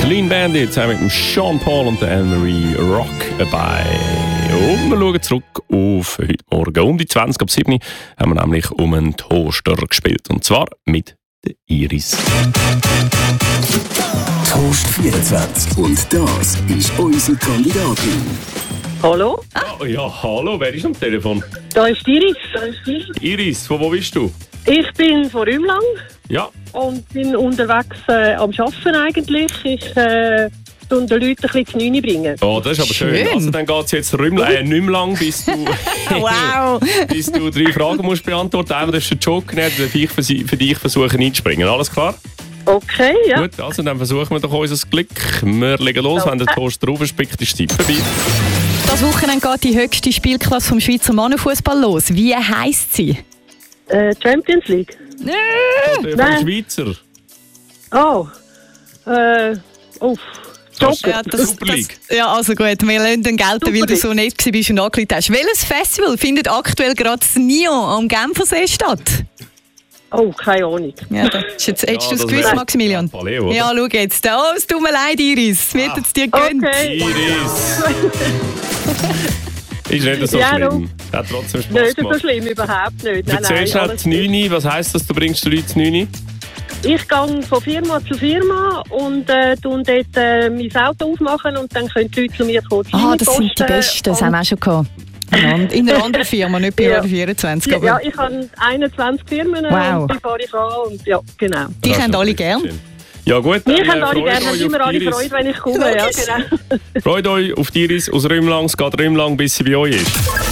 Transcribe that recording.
Clean Bandit zusammen mit dem Sean Paul und der Anne-Marie Rockabye. Und wir schauen zurück auf heute Morgen. Um die 20 ab 7 haben wir nämlich um einen Toaster gespielt. Und zwar mit der Iris. Toast 24. Und das ist unsere Kandidatin. Hallo? Oh, ja, hallo, wer ist am Telefon? Da ist Iris. Iris, von wo bist du? Ich bin von Rümlang Ja. und bin unterwegs am Arbeiten eigentlich. Ich tue den Leuten ein bisschen zu 9 bringen. Oh, das ist aber schön. Also dann geht es jetzt nicht mehr lang, bis du, Wow. bis du 3 Fragen musst beantworten. Einmal darfst du den Joke nehmen, dann darf ich für dich versuchen einzuspringen. Alles klar? Okay, ja. Gut, also dann versuchen wir doch unser Glück. Wir legen los, wenn der Toast draufspickt, ist die Zeit vorbei. Das Wochenende geht die höchste Spielklasse vom Schweizer Mannenfußball los. Wie heisst sie? Champions League. Der Schweizer. Oh. Ja, Super League. Ja, also gut, wir lassen den gelten, weil du so nett warst und angerufen hast. Welches Festival findet aktuell gerade in Nyon am Genfersee statt? Oh, keine Ahnung. Ja, hättest du es gewusst, wäre Maximilian? Paleo, oder? Ja, schau jetzt. Oh, es tut mir leid, Iris. Wir hätten es dir gegönnt. Okay. Iris. Ist nicht so Ja, schlimm. Hat trotzdem Spaß Nicht so gemacht. schlimm, überhaupt nicht. Erzähl schnell alles die 9. Was heisst das, du bringst die Leute zu 9? Ich gehe von Firma zu Firma und tue dort mein Auto aufmachen und dann können die Leute zu mir kommen. Das sind die Besten, das haben wir auch schon gehabt. In einer anderen Firma, nicht bei Ja. Radio 24. Aber Ja, ich habe 21 Firmen Wow. und die fahre ich an und ja, genau. die haben alle gern. Ja gut, Wir dann haben alle freut gerne, euch haben immer auf alle Iris. Freude, wenn ich komme. Ja, genau. Freut euch auf die Iris aus Rümlang. Es geht Rümlang, bis sie bei euch ist.